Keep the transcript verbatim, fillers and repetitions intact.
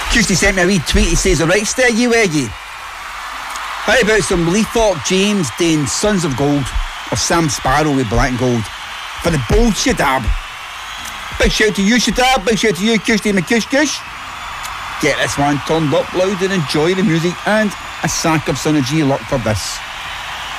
Kirsty sent me a wee tweet. He says, alright, stay you, Eggy. How about some Leithorpe James doing Sons of Gold or Sam Sparrow with Black and Gold for the bold Shadab? Big shout to you, Shadab. Big shout to you, Kirsty McKish Kish. Get this one turned up loud and enjoy the music, and a sack of Synergy luck for this.